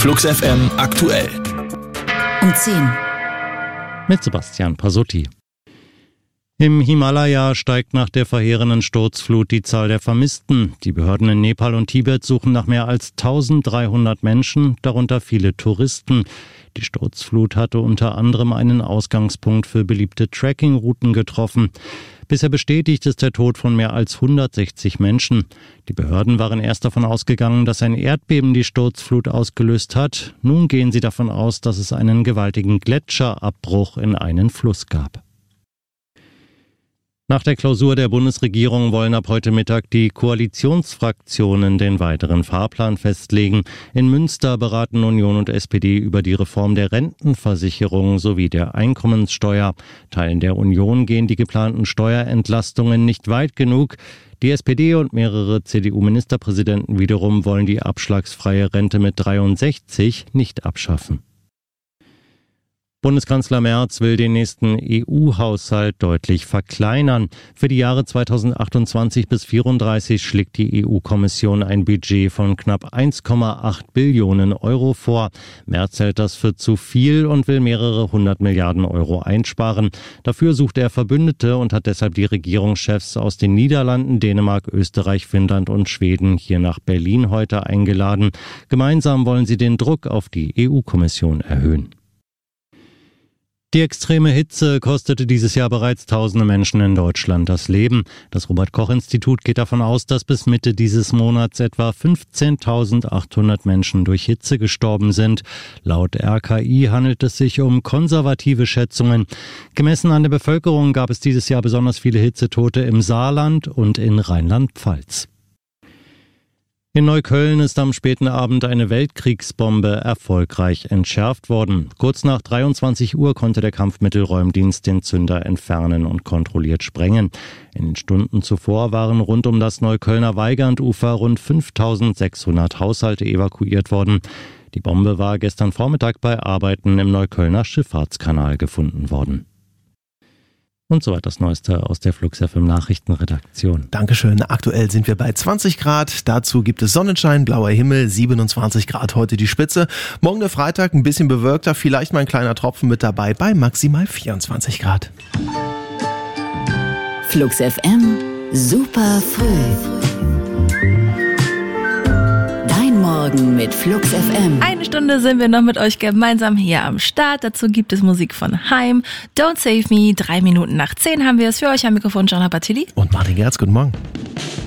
Flux FM aktuell. Um 10. Mit Sebastian Pasutti. Im Himalaya steigt nach der verheerenden Sturzflut die Zahl der Vermissten. Die Behörden in Nepal und Tibet suchen nach mehr als 1300 Menschen, darunter viele Touristen. Die Sturzflut hatte unter anderem einen Ausgangspunkt für beliebte Trekkingrouten getroffen. Bisher bestätigt ist der Tod von mehr als 160 Menschen. Die Behörden waren erst davon ausgegangen, dass ein Erdbeben die Sturzflut ausgelöst hat. Nun gehen sie davon aus, dass es einen gewaltigen Gletscherabbruch in einen Fluss gab. Nach der Klausur der Bundesregierung wollen ab heute Mittag die Koalitionsfraktionen den weiteren Fahrplan festlegen. In Münster beraten Union und SPD über die Reform der Rentenversicherung sowie der Einkommenssteuer. Teilen der Union gehen die geplanten Steuerentlastungen nicht weit genug. Die SPD und mehrere CDU-Ministerpräsidenten wiederum wollen die abschlagsfreie Rente mit 63 nicht abschaffen. Bundeskanzler Merz will den nächsten EU-Haushalt deutlich verkleinern. Für die Jahre 2028 bis 2034 schlägt die EU-Kommission ein Budget von knapp 1,8 Billionen Euro vor. Merz hält das für zu viel und will mehrere 100 Milliarden Euro einsparen. Dafür sucht er Verbündete und hat deshalb die Regierungschefs aus den Niederlanden, Dänemark, Österreich, Finnland und Schweden hier nach Berlin heute eingeladen. Gemeinsam wollen sie den Druck auf die EU-Kommission erhöhen. Die extreme Hitze kostete dieses Jahr bereits tausende Menschen in Deutschland das Leben. Das Robert-Koch-Institut geht davon aus, dass bis Mitte dieses Monats etwa 15.800 Menschen durch Hitze gestorben sind. Laut RKI handelt es sich um konservative Schätzungen. Gemessen an der Bevölkerung gab es dieses Jahr besonders viele Hitzetote im Saarland und in Rheinland-Pfalz. In Neukölln ist am späten Abend eine Weltkriegsbombe erfolgreich entschärft worden. Kurz nach 23 Uhr konnte der Kampfmittelräumdienst den Zünder entfernen und kontrolliert sprengen. In den Stunden zuvor waren rund um das Neuköllner Weigandufer rund 5.600 Haushalte evakuiert worden. Die Bombe war gestern Vormittag bei Arbeiten im Neuköllner Schifffahrtskanal gefunden worden. Und soweit das Neueste aus der Flux FM Nachrichtenredaktion. Dankeschön. Aktuell sind wir bei 20 Grad. Dazu gibt es Sonnenschein, blauer Himmel, 27 Grad heute die Spitze. Morgen der Freitag ein bisschen bewölkter, vielleicht mal ein kleiner Tropfen mit dabei bei maximal 24 Grad. Flux FM, super früh. Morgen mit Flux FM. Eine Stunde sind wir noch mit euch gemeinsam hier am Start. Dazu gibt es Musik von Haim. Don't Save Me. 3 Minuten nach 10 haben wir es für euch am Mikrofon. Gianna Battilli und Martin Gerz. Guten Morgen.